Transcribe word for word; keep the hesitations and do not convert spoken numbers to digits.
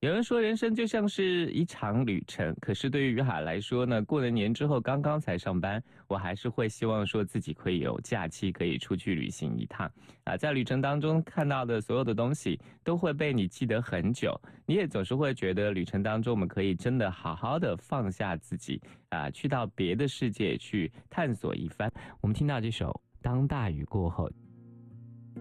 有人说人生就像是一场旅程，可是对于于海来说呢，过了年之后刚刚才上班，我还是会希望说自己可以有假期，可以出去旅行一趟啊。在旅程当中看到的所有的东西都会被你记得很久，你也总是会觉得旅程当中我们可以真的好好的放下自己啊，去到别的世界去探索一番。我们听到这首《当大雨过后》。